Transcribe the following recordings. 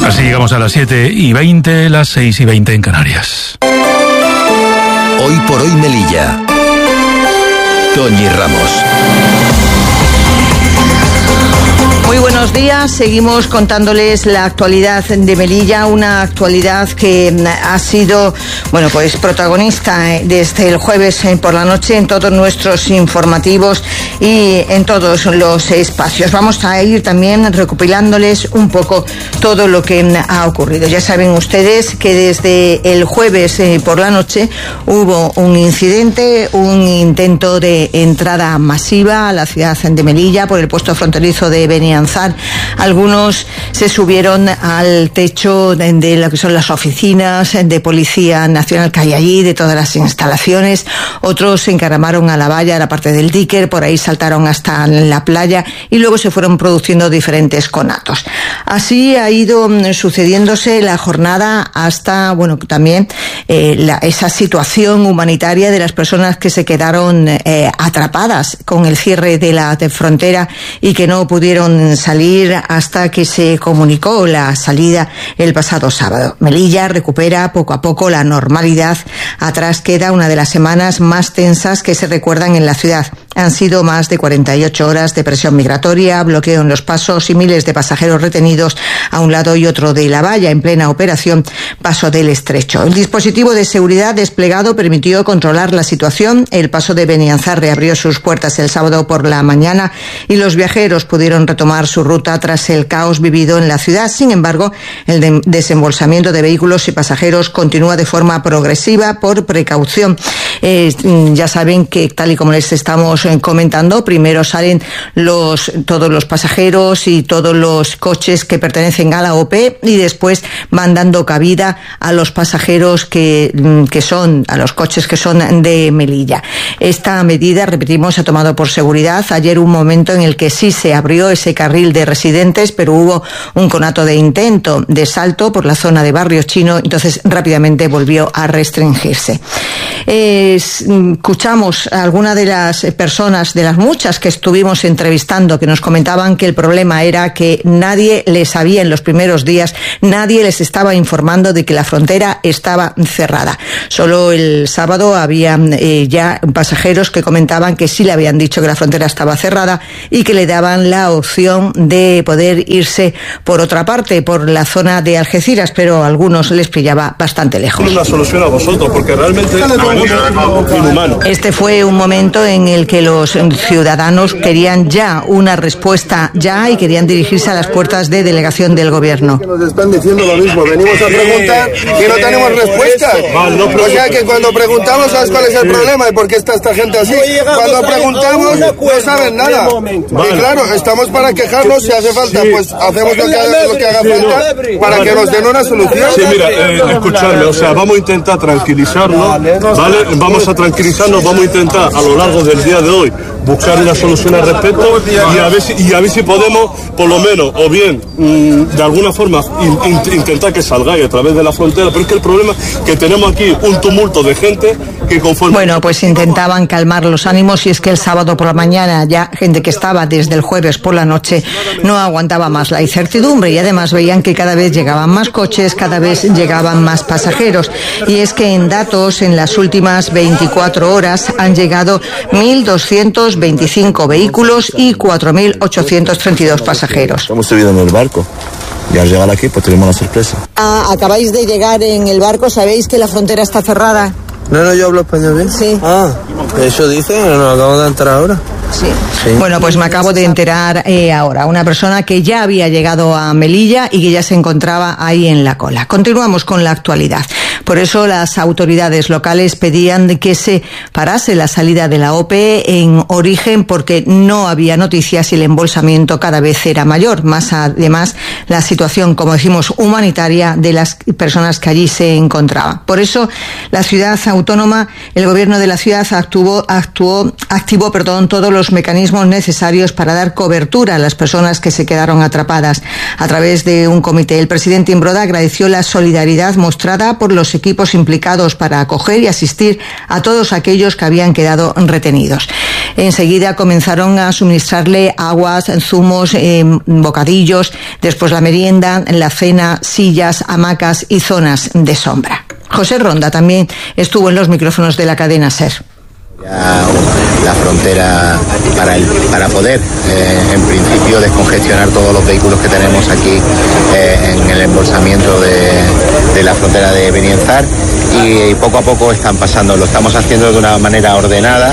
Así llegamos a las 7:20, las 6:20 en Canarias. Hoy por hoy Melilla. Toñi Ramos. Muy buenos días, seguimos contándoles la actualidad de Melilla, una actualidad que ha sido, pues protagonista desde el jueves por la noche en todos nuestros informativos y en todos los espacios. Vamos a ir también recopilándoles un poco todo lo que ha ocurrido. Ya saben ustedes que desde el jueves por la noche hubo un incidente, un intento de entrada masiva a la ciudad de Melilla por el puesto fronterizo de Benianzar. Algunos se subieron al techo de lo que son las oficinas de Policía Nacional que hay allí, de todas las instalaciones. Otros se encaramaron a la valla, a la parte del dique, por ahí saltaron hasta la playa y luego se fueron produciendo diferentes conatos. Así ha ido sucediéndose la jornada hasta, también esa situación humanitaria de las personas que se quedaron atrapadas con el cierre de la frontera y que no pudieron salir hasta que se comunicó la salida el pasado sábado. Melilla recupera poco a poco la normalidad. Atrás queda una de las semanas más tensas que se recuerdan en la ciudad. Han sido más de 48 horas de presión migratoria, bloqueo en los pasos y miles de pasajeros retenidos a un lado y otro de la valla en plena operación Paso del Estrecho. El dispositivo de seguridad desplegado permitió controlar la situación. El paso de Benianzar reabrió sus puertas el sábado por la mañana y los viajeros pudieron retomar su ruta tras el caos vivido en la ciudad. Sin embargo, el desembolsamiento de vehículos y pasajeros continúa de forma progresiva por precaución. Ya saben que, tal y como les estamos comentando, primero salen todos los pasajeros y todos los coches que pertenecen a la OPE y después van dando cabida a los pasajeros a los coches que son de Melilla. Esta medida, repetimos, ha tomado por seguridad. Ayer un momento en el que sí se abrió ese carril de residentes, pero hubo un conato de intento de salto por la zona de Barrio Chino, entonces rápidamente volvió a restringirse. Escuchamos a alguna de las personas, de las muchas que estuvimos entrevistando, que nos comentaban que el problema era que nadie les sabía en los primeros días, nadie les estaba informando de que la frontera estaba cerrada. Solo el sábado había ya pasajeros que comentaban que sí le habían dicho que la frontera estaba cerrada y que le daban la opción de poder irse por otra parte, por la zona de Algeciras, pero a algunos les pillaba bastante lejos. Una solución a vosotros, porque realmente es inhumano. Este fue un momento en el que los ciudadanos querían ya una respuesta ya y querían dirigirse a las puertas de delegación del gobierno. Nos están diciendo lo mismo, venimos a preguntar y no tenemos respuestas. O sea que cuando preguntamos, ¿sabes cuál es el problema y por qué está esta gente así? Cuando preguntamos no saben nada. Y claro, estamos para quejarnos, si hace falta, pues hacemos lo que haga falta para que nos den una solución. Sí, mira, escuchadme, vamos a intentar tranquilizarnos, ¿vale? Vamos a tranquilizarnos, vamos a intentar a lo largo del día de hoy buscar una solución al respecto y a ver si podemos, por lo menos, o bien, de alguna forma, intentar que salgáis a través de la frontera, pero es que el problema es que tenemos aquí un tumulto de gente que conforme... Bueno, pues intentaban calmar los ánimos y es que el sábado por la mañana ya gente que estaba desde el jueves por la noche no aguantaba más la incertidumbre y además veían que cada vez llegaban más coches, cada vez llegaban más pasajeros. Y es que en datos, en las últimas 24 horas han llegado 1.225 vehículos y 4.832 pasajeros. Hemos subido en el barco y al llegar aquí pues tenemos una sorpresa. Acabáis de llegar en el barco, ¿sabéis que la frontera está cerrada? No, yo hablo español bien. Sí. Eso dice, nos acabamos de entrar ahora. Sí. Bueno, pues me acabo de enterar ahora. Una persona que ya había llegado a Melilla y que ya se encontraba ahí en la cola. Continuamos con la actualidad. Por eso las autoridades locales pedían que se parase la salida de la OPE en origen porque no había noticias y el embolsamiento cada vez era mayor. Más además la situación, como decimos, humanitaria de las personas que allí se encontraban. Por eso la ciudad autónoma, el gobierno de la ciudad activó todos los mecanismos necesarios para dar cobertura a las personas que se quedaron atrapadas. A través de un comité, el presidente Imbroda agradeció la solidaridad mostrada por los equipos implicados para acoger y asistir a todos aquellos que habían quedado retenidos. Enseguida comenzaron a suministrarle aguas, zumos, bocadillos. Después la merienda, la cena, sillas, hamacas y zonas de sombra. José Ronda también estuvo en los micrófonos de la cadena SER. Ya la frontera para poder en principio descongestionar todos los vehículos que tenemos aquí en el embolsamiento de la frontera de Benienzar, y poco a poco están pasando, lo estamos haciendo de una manera ordenada,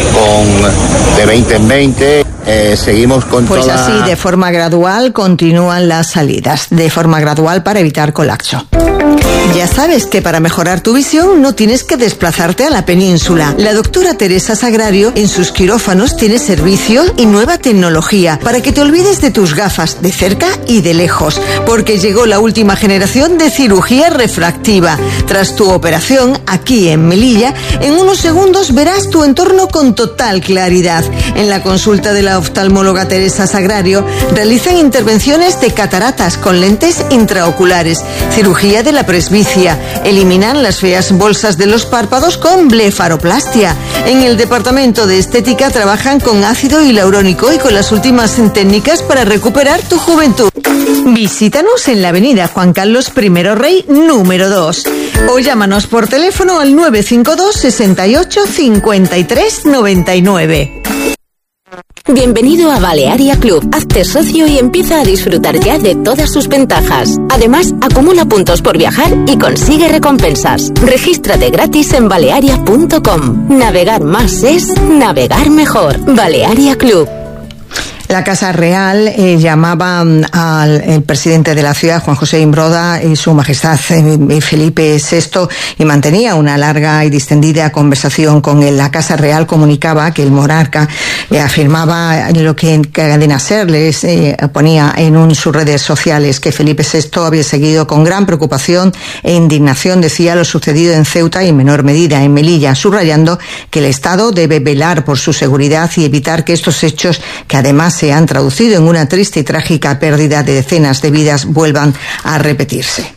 de 20 en 20. Seguimos con pues así, de forma gradual, continúan las salidas, de forma gradual para evitar colapso. Ya sabes que para mejorar tu visión no tienes que desplazarte a la península. La doctora Teresa Sagrario en sus quirófanos tiene servicio y nueva tecnología para que te olvides de tus gafas de cerca y de lejos, porque llegó la última generación de cirugía refractiva. Tras tu operación, aquí en Melilla, en unos segundos verás tu entorno con total claridad. En la consulta de la oftalmóloga Teresa Sagrario realizan intervenciones de cataratas con lentes intraoculares, cirugía de la presbicia, eliminan las feas bolsas de los párpados con blefaroplastia. En el departamento de estética trabajan con ácido hialurónico y con las últimas técnicas para recuperar tu juventud. Visítanos en la avenida Juan Carlos I Rey número 2 o llámanos por teléfono al 952 68 53 99. Bienvenido a Balearia Club. Hazte socio y empieza a disfrutar ya de todas sus ventajas. Además, acumula puntos por viajar y consigue recompensas. Regístrate gratis en balearia.com. Navegar más es navegar mejor. Balearia Club. La Casa Real llamaba al presidente de la ciudad, Juan José Imbroda, y su majestad Felipe VI, y mantenía una larga y distendida conversación con él. La Casa Real comunicaba que el monarca afirmaba lo que en Cadena SER les ponía en sus redes sociales, que Felipe VI había seguido con gran preocupación e indignación, decía, lo sucedido en Ceuta y en menor medida en Melilla, subrayando que el Estado debe velar por su seguridad y evitar que estos hechos, que además se han traducido en una triste y trágica pérdida de decenas de vidas, vuelvan a repetirse.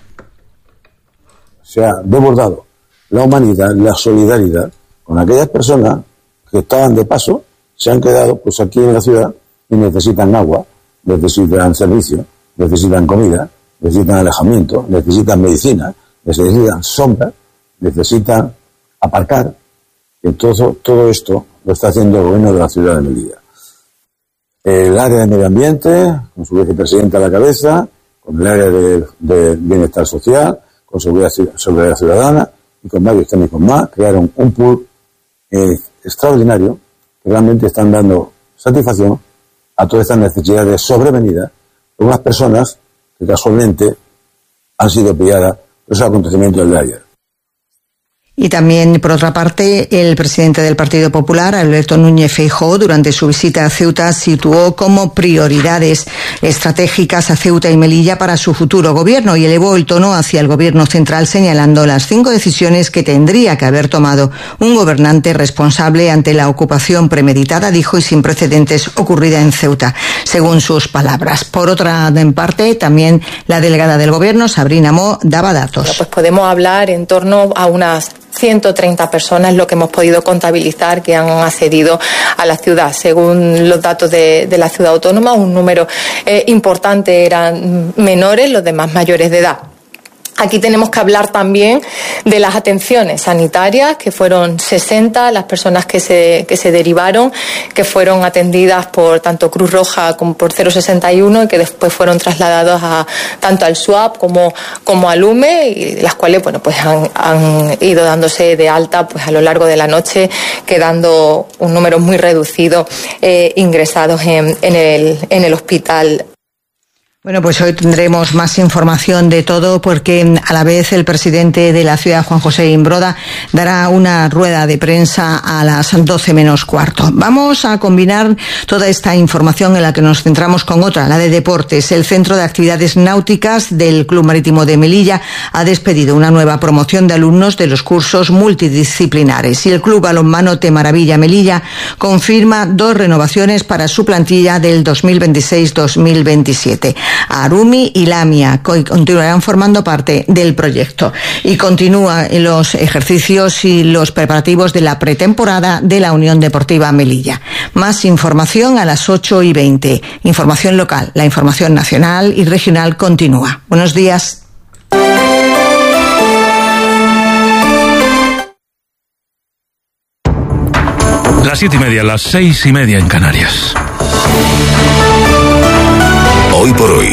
Se ha desbordado la humanidad, la solidaridad con aquellas personas que estaban de paso, se han quedado pues aquí en la ciudad y necesitan agua, necesitan servicio, necesitan comida, necesitan alejamiento, necesitan medicina, necesitan sombra, necesitan aparcar. Y todo esto lo está haciendo el gobierno de la ciudad de Melilla. El área de medio ambiente, con su vicepresidenta a la cabeza, con el área de bienestar social, con seguridad ciudadana y con varios técnicos más, crearon un pool extraordinario que realmente están dando satisfacción a todas estas necesidades sobrevenidas por unas personas que casualmente han sido pilladas por esos acontecimientos de ayer. Y también, por otra parte, el presidente del Partido Popular, Alberto Núñez Feijóo, durante su visita a Ceuta, situó como prioridades estratégicas a Ceuta y Melilla para su futuro gobierno y elevó el tono hacia el gobierno central, señalando las 5 decisiones que tendría que haber tomado un gobernante responsable ante la ocupación premeditada, dijo, y sin precedentes ocurrida en Ceuta, según sus palabras. Por otra parte, también la delegada del gobierno, Sabrina Mo, daba datos. Bueno, pues podemos hablar en torno a unas 130 personas, lo que hemos podido contabilizar, que han accedido a la ciudad. Según los datos de la ciudad autónoma, un número importante eran menores, los demás mayores de edad. Aquí tenemos que hablar también de las atenciones sanitarias, que fueron 60 las personas que se derivaron, que fueron atendidas por tanto Cruz Roja como por 061 y que después fueron trasladados tanto al SUAP como al UME, y las cuales pues han ido dándose de alta pues a lo largo de la noche, quedando un número muy reducido ingresados en el hospital. Bueno, pues hoy tendremos más información de todo, porque a la vez el presidente de la ciudad, Juan José Imbroda, dará una rueda de prensa a las 12 menos cuarto. Vamos a combinar toda esta información en la que nos centramos con otra, la de deportes. El Centro de Actividades Náuticas del Club Marítimo de Melilla ha despedido una nueva promoción de alumnos de los cursos multidisciplinares, y el Club Balonmano Te Maravilla Melilla confirma 2 renovaciones para su plantilla del 2026-2027. Arumi y Lamia, que continuarán formando parte del proyecto. Y continúan los ejercicios y los preparativos de la pretemporada de la Unión Deportiva Melilla. Más información a las 8:20. Información local. La información nacional y regional continúa. Buenos días. Las 7:30, las 6:30 en Canarias. Hoy por hoy,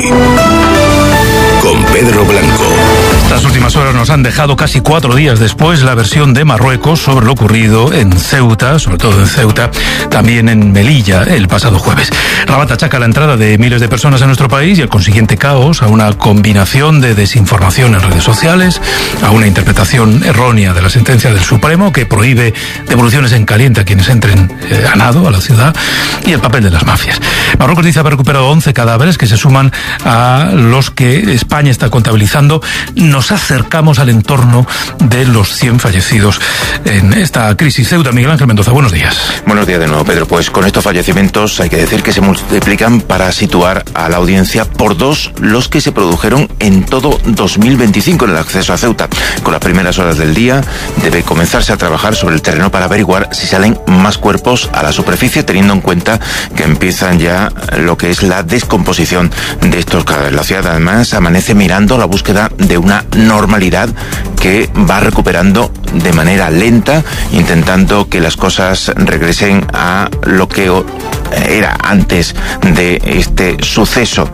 con Pedro Blanco. Estas últimas horas nos han dejado casi 4 días después la versión de Marruecos sobre lo ocurrido en Ceuta, sobre todo en Ceuta, también en Melilla el pasado jueves. Rabat achaca la entrada de miles de personas en nuestro país y el consiguiente caos a una combinación de desinformación en redes sociales, a una interpretación errónea de la sentencia del Supremo que prohíbe devoluciones en caliente a quienes entren a nado a la ciudad, y el papel de las mafias. Marruecos dice haber recuperado 11 cadáveres que se suman a los que España está contabilizando. Nos acercamos al entorno de los 100 fallecidos en esta crisis. Ceuta, Miguel Ángel Mendoza, buenos días. Buenos días de nuevo, Pedro. Pues con estos fallecimientos hay que decir que se multiplican para situar a la audiencia por 2 los que se produjeron en todo 2025 en el acceso a Ceuta. Con las primeras horas del día debe comenzarse a trabajar sobre el terreno para averiguar si salen más cuerpos a la superficie, teniendo en cuenta que empiezan ya lo que es la descomposición de estos cadáveres. La ciudad además amanece mirando la búsqueda de una normalidad que va recuperando de manera lenta, intentando que las cosas regresen a lo que era antes de este suceso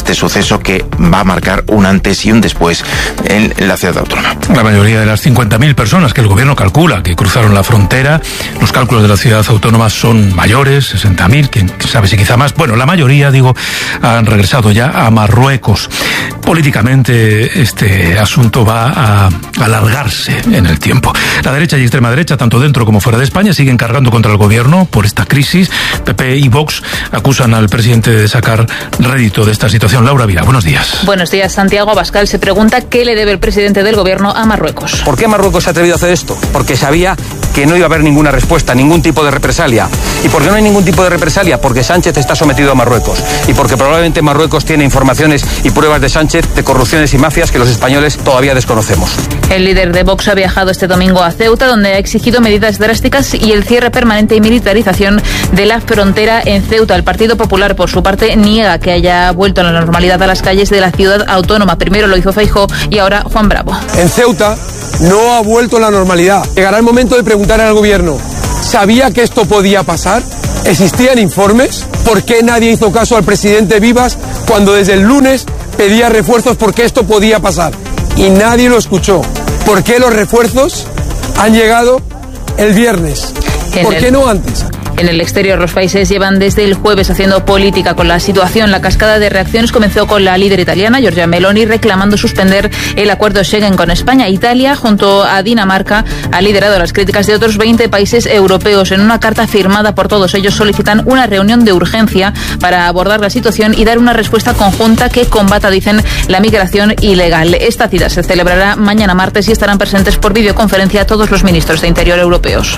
que va a marcar un antes y un después en la ciudad autónoma. La mayoría de las 50.000 personas que el gobierno calcula que cruzaron la frontera, los cálculos de la ciudad autónoma son mayores, 60.000, quién sabe si quizá más. Bueno, la mayoría, han regresado ya a Marruecos. Políticamente este asunto va a alargarse en el tiempo. La derecha y extrema derecha, tanto dentro como fuera de España, siguen cargando contra el gobierno por esta crisis. PP y Vox acusan al presidente de sacar rédito de esta situación. Laura Vila, buenos días. Buenos días. Santiago Abascal se pregunta qué le debe el presidente del gobierno a Marruecos. ¿Por qué Marruecos se ha atrevido a hacer esto? Porque sabía que no iba a haber ninguna respuesta, ningún tipo de represalia. ¿Y por qué no hay ningún tipo de represalia? Porque Sánchez está sometido a Marruecos. Y porque probablemente Marruecos tiene informaciones y pruebas de Sánchez de corrupciones y mafias que los españoles todavía desconocemos. El líder de Vox ha viajado este domingo a Ceuta, donde ha exigido medidas drásticas y el cierre permanente y militarización de la frontera en Ceuta. El Partido Popular, por su parte, niega que haya vuelto a la normalidad a las calles de la ciudad autónoma. Primero lo hizo Feijóo y ahora Juan Bravo. En Ceuta no ha vuelto la normalidad. Llegará el momento de preguntar al gobierno, ¿sabía que esto podía pasar? ¿Existían informes? ¿Por qué nadie hizo caso al presidente Vivas cuando desde el lunes pedía refuerzos porque esto podía pasar? Y nadie lo escuchó. ¿Por qué los refuerzos han llegado el viernes? ¿Por qué no antes? En el exterior, los países llevan desde el jueves haciendo política con la situación. La cascada de reacciones comenzó con la líder italiana, Giorgia Meloni, reclamando suspender el acuerdo Schengen con España. Italia, junto a Dinamarca, ha liderado las críticas de otros 20 países europeos. En una carta firmada por todos ellos solicitan una reunión de urgencia para abordar la situación y dar una respuesta conjunta que combata, dicen, la migración ilegal. Esta cita se celebrará mañana martes y estarán presentes por videoconferencia todos los ministros de Interior europeos.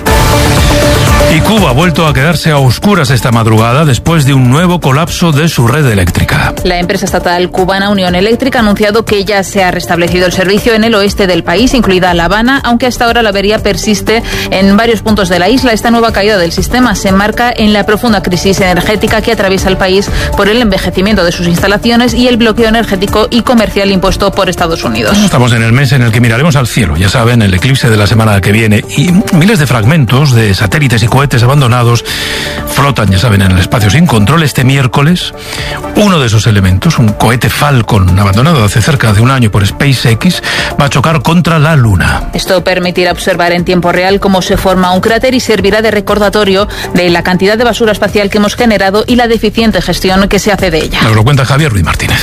Y Cuba ha vuelto a quedarse a oscuras esta madrugada después de un nuevo colapso de su red eléctrica. La empresa estatal cubana Unión Eléctrica ha anunciado que ya se ha restablecido el servicio en el oeste del país, incluida La Habana, aunque hasta ahora la avería persiste en varios puntos de la isla. Esta nueva caída del sistema se enmarca en la profunda crisis energética que atraviesa el país por el envejecimiento de sus instalaciones y el bloqueo energético y comercial impuesto por Estados Unidos. Estamos en el mes en el que miraremos al cielo, ya saben, el eclipse de la semana que viene, y miles de fragmentos de satélites y cohetes abandonados flotan, ya saben, en el espacio sin control. Este miércoles, uno de esos elementos, un cohete Falcon abandonado hace cerca de un año por SpaceX, va a chocar contra la Luna. Esto permitirá observar en tiempo real cómo se forma un cráter y servirá de recordatorio de la cantidad de basura espacial que hemos generado y la deficiente gestión que se hace de ella. Nos lo cuenta Javier Ruiz Martínez.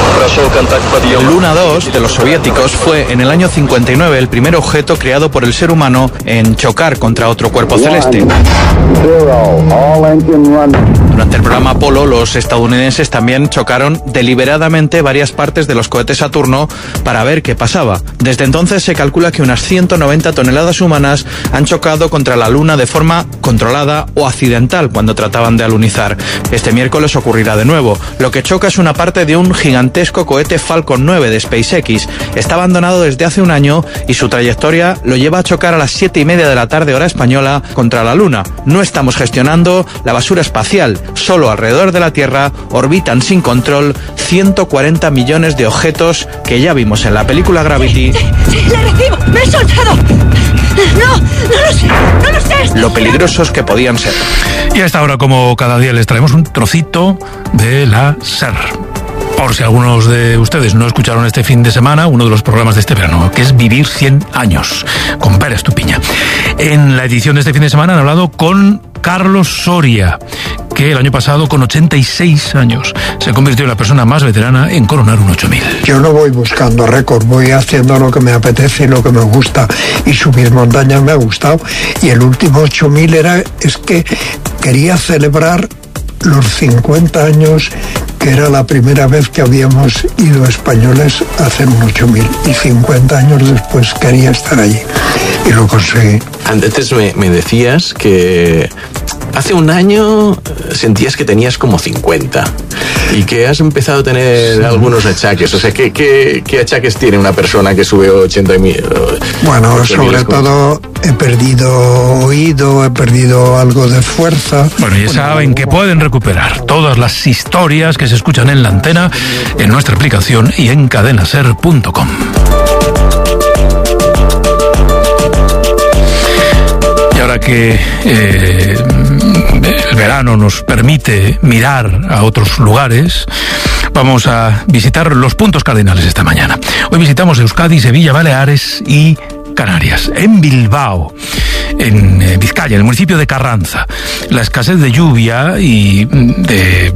El Luna 2 de los soviéticos fue en el año 59 el primer objeto creado por el ser humano en chocar contra otro cuerpo celeste. Durante el programa Apolo, los estadounidenses también chocaron deliberadamente varias partes de los cohetes Saturno para ver qué pasaba. Desde entonces se calcula que unas 190 toneladas humanas han chocado contra la Luna de forma controlada o accidental cuando trataban de alunizar. Este miércoles ocurrirá de nuevo. Lo que choca es una parte de un gigantesco cohete Falcon 9 de SpaceX. Está abandonado desde hace un año y su trayectoria lo lleva a chocar a las 7:30 de la tarde hora española contra la Luna. No estamos gestionando la basura espacial. Solo alrededor de la Tierra orbitan sin control 140 millones de objetos que ya vimos en la película Gravity. Sí, la recibo. Me he soltado. No lo sé. Lo peligrosos que podían ser. Y a esta hora, como cada día, les traemos un trocito de la SER. Por si algunos de ustedes no escucharon este fin de semana uno de los programas de este verano, que es Vivir 100 años, con Pera Estupiña. En la edición de este fin de semana han hablado con Carlos Soria, que el año pasado, con 86 años, se convirtió en la persona más veterana en coronar un 8000. Yo no voy buscando récord, voy haciendo lo que me apetece y lo que me gusta, y subir montañas me ha gustado, y el último 8000 es que quería celebrar los 50 años, que era la primera vez que habíamos ido españoles a hacer un 8000, y 50 años después quería estar allí, y lo conseguí. Antes me decías que hace un año sentías que tenías como 50 y que has empezado a tener algunos achaques. O sea, ¿qué achaques tiene una persona que sube 80.000? Bueno, sobre todo he perdido oído, he perdido algo de fuerza. Bueno, y saben que pueden recuperar todas las historias que se escuchan en la antena en nuestra aplicación y en cadenaser.com. Y ahora que el verano nos permite mirar a otros lugares, vamos a visitar los puntos cardinales esta mañana. Hoy visitamos Euskadi, Sevilla, Baleares y Canarias. En Bilbao, en Vizcaya, en el municipio de Carranza, la escasez de lluvia y de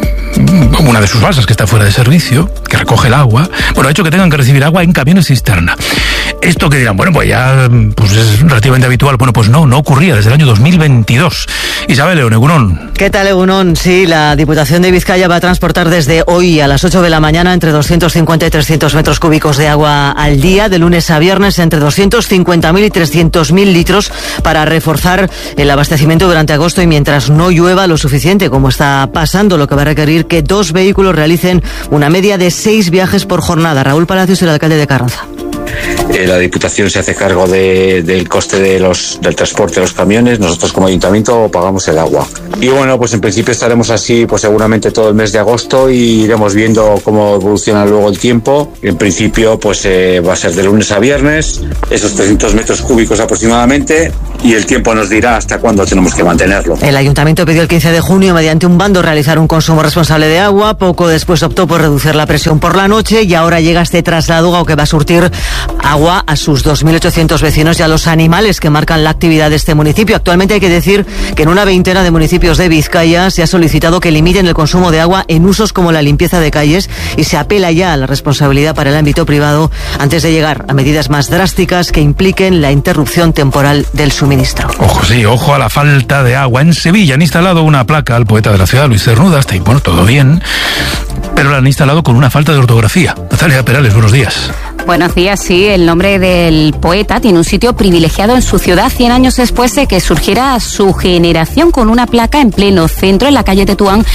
una de sus balsas que está fuera de servicio, que recoge el agua, bueno, ha hecho que tengan que recibir agua en camiones cisterna. Esto que dirán, bueno, pues ya pues es relativamente habitual. Bueno, pues no ocurría desde el año 2022. Isabel León, Egunon. ¿Qué tal, Egunon? Sí, la Diputación de Vizcaya va a transportar desde hoy a las 8 de la mañana entre 250 y 300 metros cúbicos de agua al día, de lunes a viernes entre 250.000 y 300.000 litros para reforzar el abastecimiento durante agosto y mientras no llueva lo suficiente, como está pasando, lo que va a requerir que 2 vehículos realicen una media de 6 viajes por jornada. Raúl Palacios, el alcalde de Carranza. La Diputación se hace cargo del coste del transporte de los camiones. Nosotros como ayuntamiento pagamos el agua. Y bueno, pues en principio estaremos así pues seguramente todo el mes de agosto y iremos viendo cómo evoluciona luego el tiempo. En principio pues va a ser de lunes a viernes, esos 300 metros cúbicos aproximadamente, y el tiempo nos dirá hasta cuándo tenemos que mantenerlo. El ayuntamiento pidió el 15 de junio mediante un bando realizar un consumo responsable de agua. Poco después optó por reducir la presión por la noche y ahora llega este traslado que va a surtir agua a sus 2.800 vecinos y a los animales que marcan la actividad de este municipio. Actualmente hay que decir que en una veintena de municipios de Vizcaya se ha solicitado que limiten el consumo de agua en usos como la limpieza de calles y se apela ya a la responsabilidad para el ámbito privado antes de llegar a medidas más drásticas que impliquen la interrupción temporal del suministro. Ojo a la falta de agua. En Sevilla han instalado una placa al poeta de la ciudad, Luis Cernuda. Hasta ahí, bueno, todo bien, pero la han instalado con una falta de ortografía. Natalia Perales, buenos días. Buenos días, sí. El nombre del poeta tiene un sitio privilegiado en su ciudad 100 años después de que surgiera su generación, con una placa en pleno centro, en la calle Tetuán,